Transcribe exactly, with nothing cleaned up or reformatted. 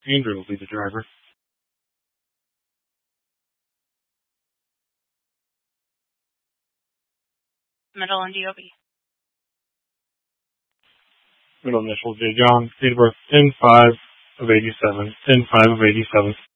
Andrew will be the driver. Middle and D O B. Middle initial J. John. Date of birth ten five of eighty-seven. ten five of eighty-seven.